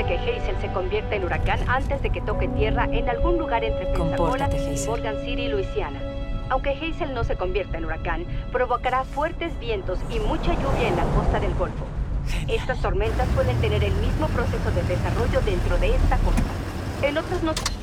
que Hazel se convierta en huracán antes de que toque tierra en algún lugar entre Pensacola Compórtate, y Hazel. Morgan City, Luisiana. Aunque Hazel no se convierta en huracán, provocará fuertes vientos y mucha lluvia en la costa del Golfo. Estas tormentas pueden tener el mismo proceso de desarrollo dentro de esta costa. En otras noticias...